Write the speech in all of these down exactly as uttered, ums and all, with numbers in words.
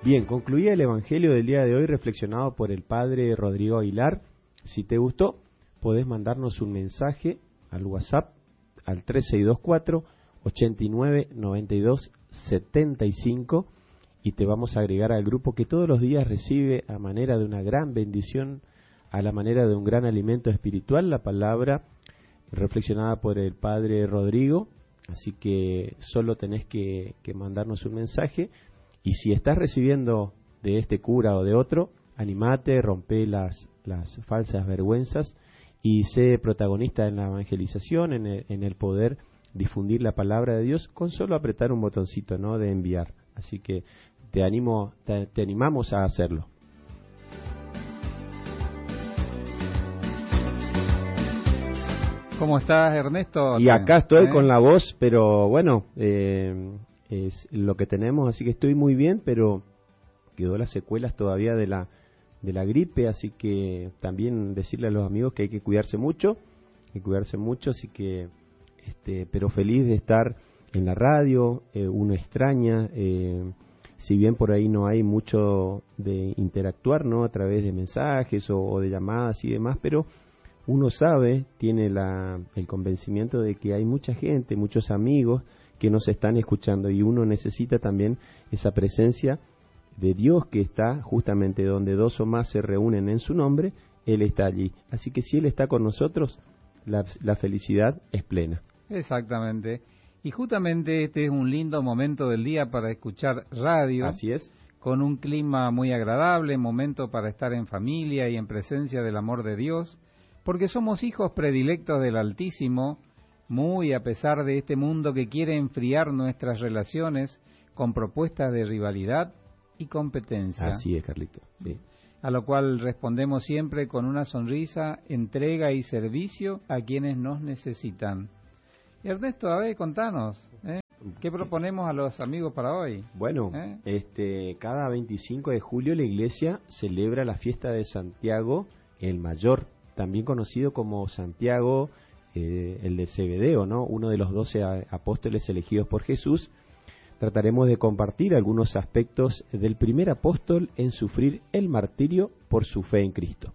Bien, concluía el Evangelio del día de hoy reflexionado por el Padre Rodrigo Aguilar. Si te gustó, podés mandarnos un mensaje al WhatsApp al tres seis dos cuatro, ocho nueve, nueve dos siete cinco y te vamos a agregar al grupo que todos los días recibe a manera de una gran bendición, a la manera de un gran alimento espiritual, la palabra reflexionada por el Padre Rodrigo. Así que solo tenés que, que mandarnos un mensaje, y si estás recibiendo de este cura o de otro, animate, rompe las, las falsas vergüenzas y sé protagonista en la evangelización, en el, en el poder difundir la palabra de Dios con solo apretar un botoncito, ¿no?, de enviar. Así que te animo, te, te animamos a hacerlo. ¿Cómo estás, Ernesto? Y acá estoy ¿Eh? con la voz, pero bueno, eh, es lo que tenemos, así que estoy muy bien, pero quedó las secuelas todavía de la de la gripe, así que también decirle a los amigos que hay que cuidarse mucho, hay que cuidarse mucho, así que, este, pero feliz de estar en la radio. Eh, uno extraña, eh, si bien por ahí no hay mucho de interactuar, ¿no?, a través de mensajes o, o de llamadas y demás, pero uno sabe, tiene la, el convencimiento de que hay mucha gente, muchos amigos que nos están escuchando, y uno necesita también esa presencia de Dios que está justamente donde dos o más se reúnen en su nombre, Él está allí. Así que si Él está con nosotros, la, la felicidad es plena. Exactamente. Y justamente este es un lindo momento del día para escuchar radio. Así es. Con un clima muy agradable, momento para estar en familia y en presencia del amor de Dios, porque somos hijos predilectos del Altísimo, muy a pesar de este mundo que quiere enfriar nuestras relaciones con propuestas de rivalidad y competencia. Así es, Carlito, sí. A lo cual respondemos siempre con una sonrisa, entrega y servicio a quienes nos necesitan. Ernesto, a ver, contanos, ¿eh? ¿Qué proponemos a los amigos para hoy? Bueno, ¿Eh? este, cada veinticinco de julio la Iglesia celebra la fiesta de Santiago el Mayor, también conocido como Santiago, eh, el de Cebedeo, ¿no?, uno de los doce apóstoles elegidos por Jesús. Trataremos de compartir algunos aspectos del primer apóstol en sufrir el martirio por su fe en Cristo.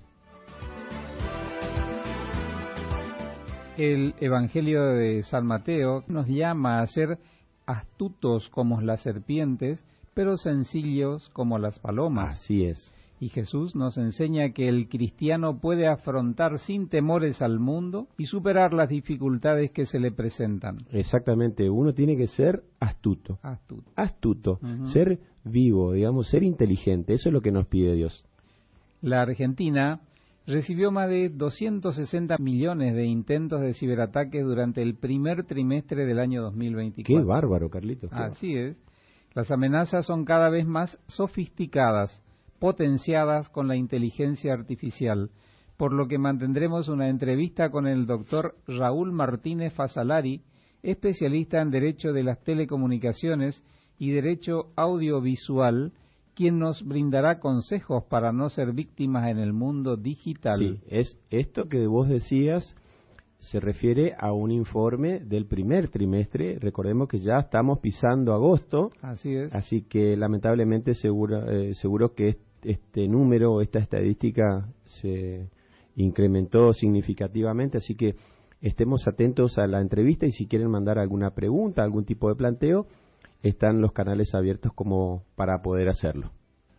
El Evangelio de San Mateo nos llama a ser astutos como las serpientes, pero sencillos como las palomas. Así es. Y Jesús nos enseña que el cristiano puede afrontar sin temores al mundo y superar las dificultades que se le presentan. Exactamente, uno tiene que ser astuto. Astuto. Astuto, Uh-huh. ser vivo, digamos, ser inteligente, eso es lo que nos pide Dios. La Argentina recibió más de doscientos sesenta millones de intentos de ciberataques durante el primer trimestre del año dos mil veinticuatro. Qué bárbaro, Carlitos. Así es. Las amenazas son cada vez más sofisticadas, potenciadas con la inteligencia artificial, por lo que mantendremos una entrevista con el doctor Raúl Martínez Fasalari, especialista en Derecho de las Telecomunicaciones y Derecho Audiovisual, quien nos brindará consejos para no ser víctimas en el mundo digital. Sí, es esto que vos decías se refiere a un informe del primer trimestre. Recordemos que ya estamos pisando agosto. Así es. Así que lamentablemente seguro, eh, seguro que este número, esta estadística se incrementó significativamente, así que estemos atentos a la entrevista, y si quieren mandar alguna pregunta, algún tipo de planteo, están los canales abiertos como para poder hacerlo.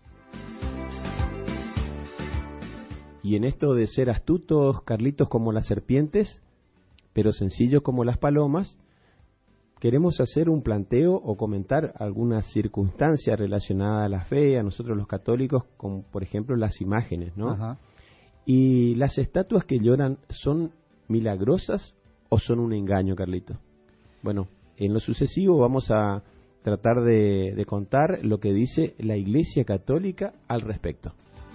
Y en esto de ser astutos, Carlitos, como las serpientes, pero sencillos como las palomas, queremos hacer un planteo o comentar alguna circunstancia relacionada a la fe, a nosotros los católicos, como por ejemplo las imágenes, ¿no? Ajá. ¿Y las estatuas que lloran son milagrosas o son un engaño, Carlito? Bueno, en lo sucesivo vamos a tratar de, de contar lo que dice la Iglesia Católica al respecto.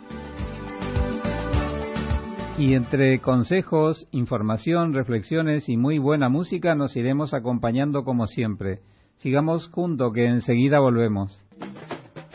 Y entre consejos, información, reflexiones y muy buena música nos iremos acompañando como siempre. Sigamos juntos, que enseguida volvemos.